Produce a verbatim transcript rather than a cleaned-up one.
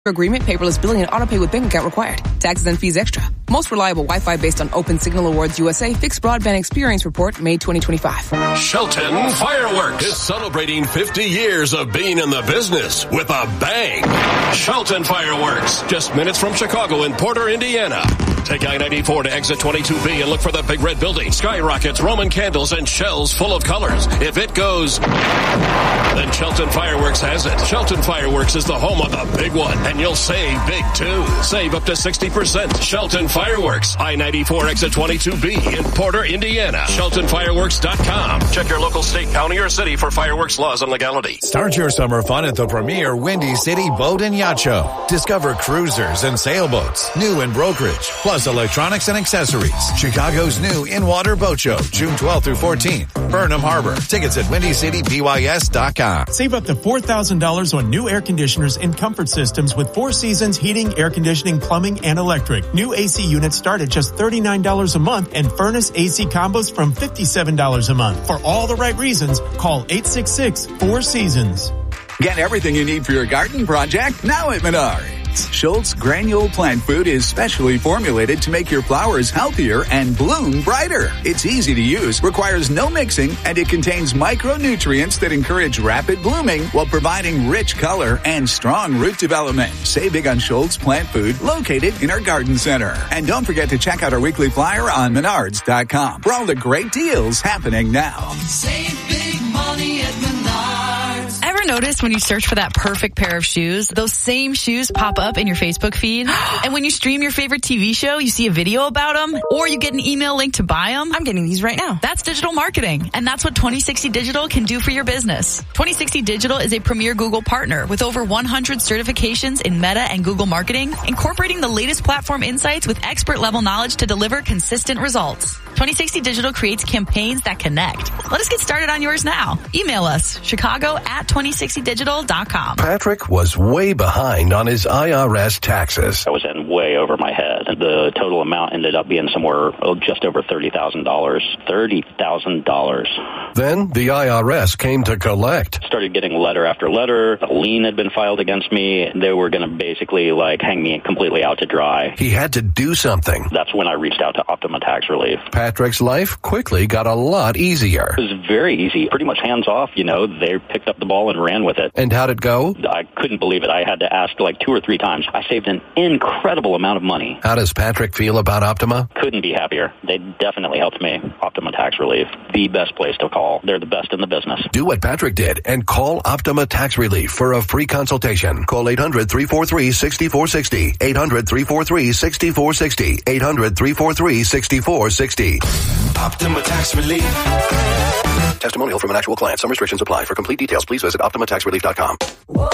Agreement, paperless billing, and autopay with bank account required. Taxes and fees extra. Most reliable Wi-Fi based on Open Signal Awards U S A Fixed Broadband Experience Report, May twenty twenty-five. Shelton Fireworks is celebrating fifty years of being in the business with a bang. Shelton Fireworks, just minutes from Chicago in Porter, Indiana. Take I ninety-four to exit twenty-two B and look for the big red building. Skyrockets, Roman candles, and shells full of colors. If it goes, then Shelton Fireworks has it. Shelton Fireworks is the home of the big one, and you'll save big too. Save up to sixty percent. Shelton Fireworks, I ninety-four exit twenty-two B in Porter, Indiana. Shelton Fireworks dot com. Check your local state, county, or city for fireworks laws and legality. Start your summer fun at the premier Windy City Boat and Yacht Show. Discover cruisers and sailboats, new in brokerage, plus electronics and accessories. Chicago's new in-water boat show, June twelfth through fourteenth. Burnham Harbor. Tickets at windy city b y s dot com. Save up to four thousand dollars on new air conditioners and comfort systems with Four Seasons Heating, Air Conditioning, Plumbing, and Electric. New A C units start at just thirty-nine dollars a month and furnace A C combos from fifty-seven dollars a month. For all the right reasons, call eight six six, four seasons. Get everything you need for your garden project now at Menards. Schultz Granule Plant Food is specially formulated to make your flowers healthier and bloom brighter. It's easy to use, requires no mixing, and it contains micronutrients that encourage rapid blooming while providing rich color and strong root development. Save big on Schultz Plant Food, located in our garden center. And don't forget to check out our weekly flyer on menards dot com for all the great deals happening now. Save big money at Menards. Ever notice when you search for that perfect pair of shoes, those same shoes pop up in your Facebook feed? And when you stream your favorite T V show, you see a video about them, or you get an email link to buy them? I'm getting these right now. That's digital marketing, and that's what twenty sixty Digital can do for your business. twenty sixty Digital is a premier Google partner with over one hundred certifications in Meta and Google marketing, incorporating the latest platform insights with expert-level knowledge to deliver consistent results. twenty sixty Digital creates campaigns that connect. Let us get started on yours now. Email us, chicago at twenty sixty digital dot com. Patrick was way behind on his I R S taxes. I was in way over my head. The total amount ended up being somewhere oh, just over thirty thousand dollars. thirty thousand dollars. Then the I R S came to collect. Started getting letter after letter. A lien had been filed against me. They were going to basically like hang me completely out to dry. He had to do something. That's when I reached out to Optima Tax Relief. Patrick's life quickly got a lot easier. It was very easy. Pretty much hands off, you know. They picked up the ball and ran with it. And how'd it go? I couldn't believe it. I had to ask like two or three times. I saved an incredible amount of money. How does Patrick feel about Optima? Couldn't be happier. They definitely helped me. Optima Tax Relief, the best place to call. They're the best in the business. Do what Patrick did and call Optima Tax Relief for a free consultation. Call eight hundred, three four three, six four six zero. eight hundred, three four three, six four six zero. eight hundred, three four three, six four six zero. Optima Tax Relief. Testimonial from an actual client. Some restrictions apply. For complete details, please visit optima tax relief dot com.